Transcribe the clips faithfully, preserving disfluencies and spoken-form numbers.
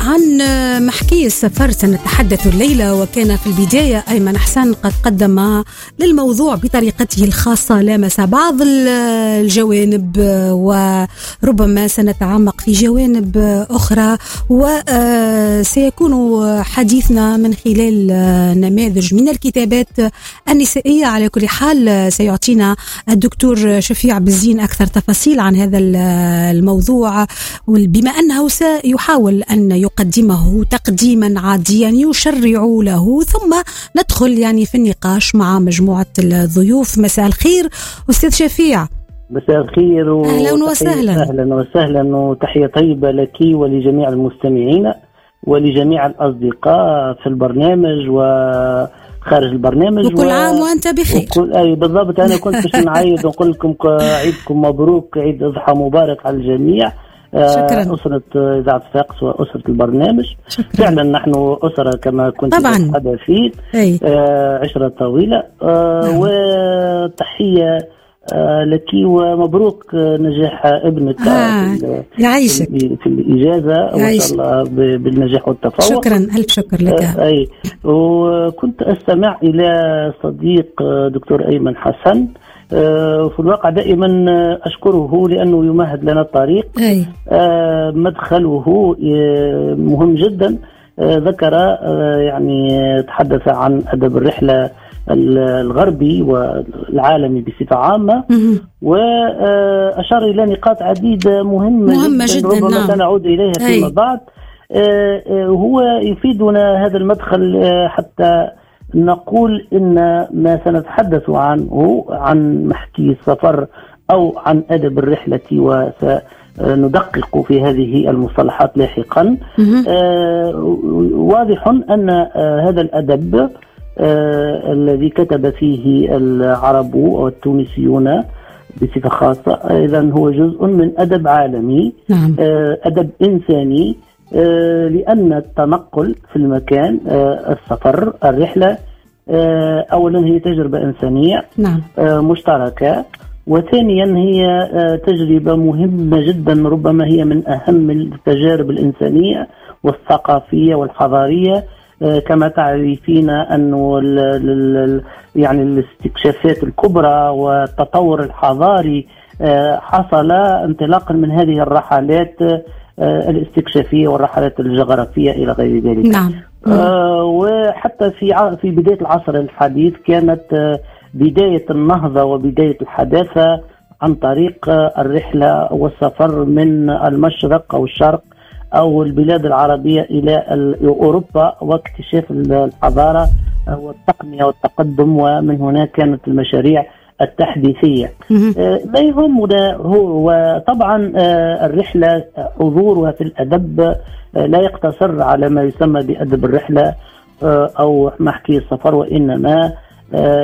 عن محكي السفر سنتحدث الليلة. وكان في البداية أيمن حسن قد قدم للموضوع بطريقته الخاصة، لامس بعض الجوانب وربما سنتعمق في جوانب أخرى، وسيكون حديثنا من خلال نماذج من الكتابات النسائية. على كل حال سيعطينا الدكتور شفيع بالزين أكثر تفاصيل عن هذا الموضوع، بما أنه سيحاول أن يقدمه تقديما عاديا يشرع له، ثم ندخل يعني في النقاش مع مجموعة الضيوف. مساء الخير أستاذ شفيع. مساء الخير أهلا وسهلا. أهلا وسهلا وتحية طيبة لك ولجميع المستمعين ولجميع الأصدقاء في البرنامج وخارج البرنامج، وكل و... عام وأنت بخير. وكل... أي بالضبط. أنا كنت باش نعيد ونقول لكم عيدكم مبروك، عيد أضحى مبارك على الجميع. شكرا. أسرة إذاعة فاقس وأسرة البرنامج. شكرا. فعلا نحن أسرة كما كنت حدثين، آه عشرة طويلة. آه وتحية آه لك ومبروك نجاح ابنك آه. يعيشك في الإجازة وإن شاء الله بالنجاح والتفوق. شكرا، ألف شكر لك. آه أي وكنت أستمع إلى صديق دكتور أيمن حسن. في الواقع دائما أشكره لأنه يمهد لنا الطريق. أي. مدخله مهم جدا. ذكر يعني تحدث عن أدب الرحلة الغربي والعالمي بصفة عامة، وأشار إلى نقاط عديدة مهمة, مهمة جدا, جداً. ربما سنعود إليها فيما بعد. هو يفيدنا هذا المدخل حتى نقول إن ما سنتحدث عنه عن محكي السفر أو عن أدب الرحلة، وسندقق في هذه المصطلحات لاحقا. آه واضح أن آه هذا الأدب آه الذي كتب فيه العرب والتونسيون بصفة خاصة أيضا هو جزء من أدب عالمي. نعم. آه أدب إنساني، آه لأن التنقل في المكان، آه السفر، الرحلة، آه أولا هي تجربة إنسانية. نعم. آه مشتركة، وثانيا هي آه تجربة مهمة جدا، ربما هي من أهم التجارب الإنسانية والثقافية والحضارية. آه كما تعرفين أنه ال ال يعني الاستكشافات الكبرى والتطور الحضاري آه حصل انطلاقا من هذه الرحلات الاستكشافية والرحلات الجغرافية إلى غير ذلك. نعم. آه وحتى في في بداية العصر الحديث كانت آه بداية النهضة وبداية الحداثة عن طريق آه الرحلة والسفر من المشرق أو الشرق أو البلاد العربية إلى أوروبا واكتشاف الحضارة والتقنية والتقدم، ومن هنا كانت المشاريع التحديثية. آه ما يهمنا هو طبعا آه الرحلة حضورها في الأدب آه لا يقتصر على ما يسمى بأدب الرحلة آه أو محكي السفر، وإنما آه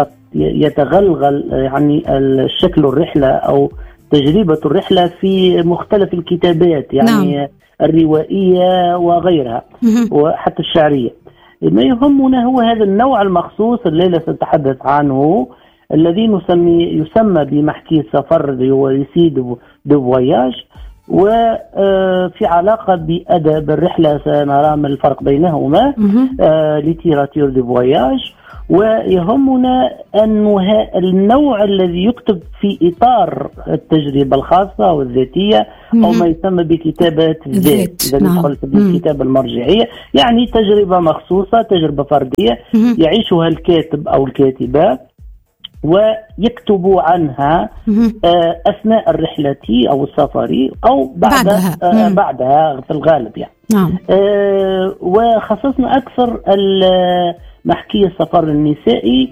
يتغلغل يعني الشكل الرحلة أو تجربة الرحلة في مختلف الكتابات، يعني نعم. الروائية وغيرها وحتى الشعرية. ما يهمنا هو هذا النوع المخصوص الليلة سنتحدث عنه، الذي نسمي يسمى بمحكي السفر هو ريسي دو فواياج، وفي علاقة بأدب الرحلة سنرى ما الفرق بينهما، ليتيراتير دو فواياج. ويهمنا أن النوع الذي يكتب في إطار التجربة الخاصة والذاتية أو ما يسمى بكتابة الذات، إذا ندخل في الكتابة المرجعية، يعني تجربة مخصوصة، تجربة فردية يعيشها الكاتب أو الكاتبة ويكتبوا عنها أثناء الرحلة أو السفر أو بعدها, بعدها, بعدها في الغالب يعني. نعم. وخصصنا أكثر محكي السفر النسائي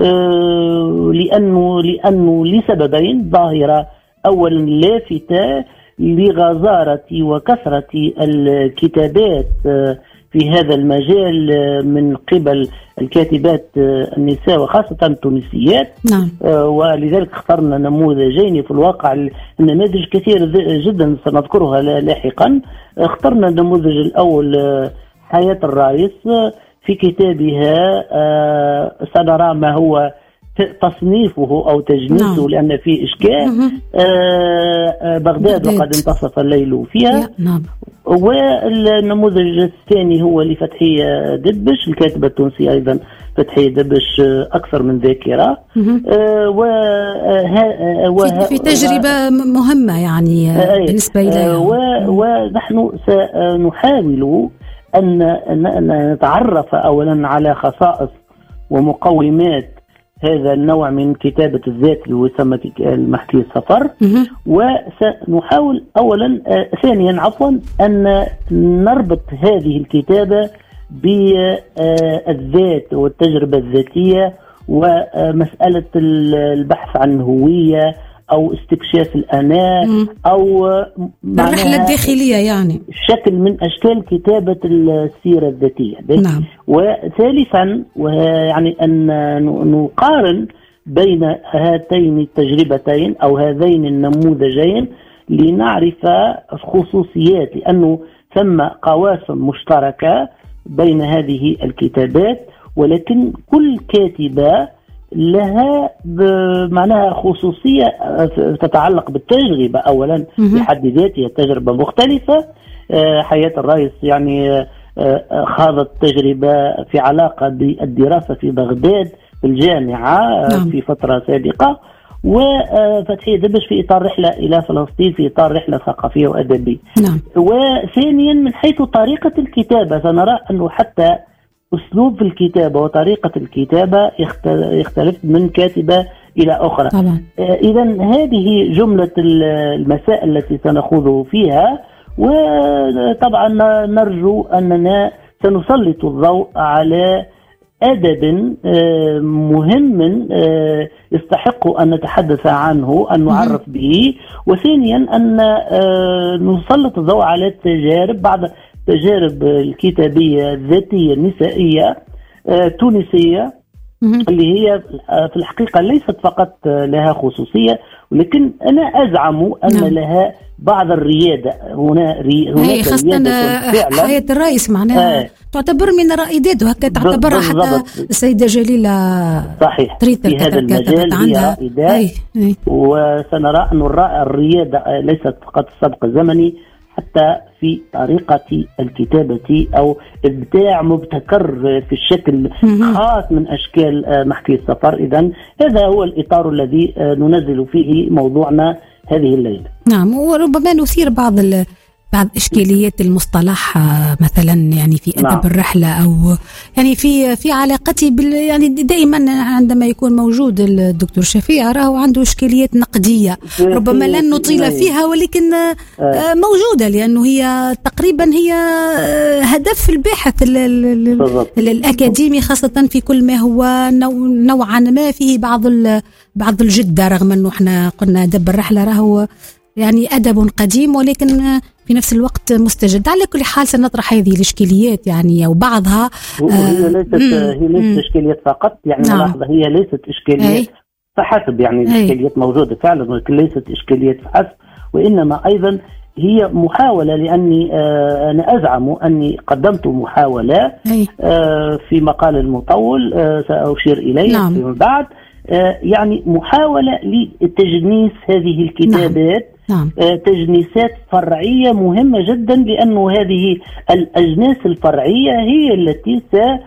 لأنه لأنه لسببين: ظاهرة أولا لافتة لغزارة وكثرة الكتابات في هذا المجال من قبل الكاتبات النساء وخاصة التونسيات. نعم. ولذلك اخترنا نموذجين، في الواقع النماذج كثير جدا سنذكرها لاحقا. اخترنا النموذج الأول حياة الرايس في كتابها سنرى ما هو تصنيفه أو تجنيسه. نعم. لأن فيه إشكال. بغداد وقد انتصف الليل فيها. نعم. والنموذج الثاني هو لفتحية دبش، الكاتبة التونسية أيضا فتحية دبش أكثر من ذاكرة. آه وها في تجربة مهمة يعني آه بالنسبة إليها. ونحن سنحاول أن نتعرف أولا على خصائص ومقومات هذا النوع من كتابة الذات اللي هو يسمى المحكي السفر، وسنحاول أولا آه ثانيا عفوا أن نربط هذه الكتابة بالذات والتجربة الذاتية ومسألة البحث عن الهوية أو استكشاف الأنا أو الرحلة الداخلية، يعني شكل من أشكال كتابة السيرة الذاتية. نعم. وثالثا ويعني أن نقارن بين هاتين التجربتين أو هذين النموذجين لنعرف خصوصيات، لأنه ثم قواسم مشتركة بين هذه الكتابات، ولكن كل كاتبة لها معناها خصوصية تتعلق بالتجربة أولا بحد ذاتها، تجربة مختلفة. حياة الرئيس يعني خاضت تجربة في علاقة بالدراسة في بغداد في الجامعة في فترة سابقة، وفتحية دبش في إطار رحلة إلى فلسطين في إطار رحلة ثقافية وأدبية. نعم. وثانيا من حيث طريقة الكتابة سنرى أنه حتى أسلوب الكتابة وطريقة الكتابة يختلف من كاتبة إلى أخرى. إذا هذه جملة المسائل التي سنخوض فيها، وطبعا نرجو أننا سنسلط الضوء على أدب مهم يستحق أن نتحدث عنه، أن نعرف به، وثانيا أن نسلط الضوء على التجارب، بعض التجارب الكتابية الذاتية النسائية تونسية اللي هي في الحقيقة ليست فقط لها خصوصية، ولكن أنا أزعم أن نعم. لها بعض الريادة. هنا هناك خاصة حياة الرئيس معناها آه. تعتبر من الرائدات، وهكذا تعتبر حتى السيدة جليلة صحيح في هذا المجال هي رائدات. وسنرى أن الريادة ليست فقط السبق الزمني، حتى في طريقة الكتابة أو إبداع مبتكر في الشكل خاص من أشكال محكي السفر. إذن هذا هو الإطار الذي ننزل فيه موضوعنا هذه الليلة. نعم. وربما نثير بعض بعض إشكاليات المصطلح مثلا يعني في أدب نعم. الرحلة أو يعني في في علاقتي بال يعني دائما عندما يكون موجود الدكتور شفيع راهو عنده إشكاليات نقدية ربما لن نطيل فيها، ولكن موجودة لأنه هي تقريبا هي هدف الباحث الأكاديمي، خاصة في كل ما هو نوعا ما فيه بعض بعض الجدة، رغم أنه احنا قلنا أدب الرحلة راهو يعني أدب قديم ولكن في نفس الوقت مستجد. على كل حال سنطرح هذه الإشكاليات يعني أو بعضها. هي ليست هي ليست إشكاليات فقط، يعني نعم. لحظة، هي ليست إشكاليات فحسب، يعني الإشكاليات موجودة فعلا ولكن ليست إشكاليات فحسب، وإنما أيضا هي محاولة، لأني آه أنا أزعم أني قدمت محاولة آه في مقال المطول آه سأشير إليه نعم. فيما بعد آه يعني محاولة لتجنيس هذه الكتابات نعم. نعم. تجنيسات فرعية مهمة جدا، لأنه هذه الأجناس الفرعية هي التي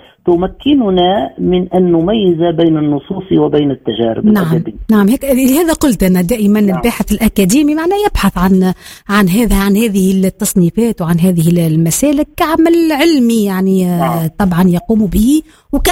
ستمكننا من أن نميز بين النصوص وبين التجارب نعم. الأدبية. نعم. لهذا قلت أنا دائما نعم. الباحث الأكاديمي معناه يبحث عن عن هذا عن هذه التصنيفات وعن هذه المسالك كعمل علمي يعني نعم. طبعا يقوم به وك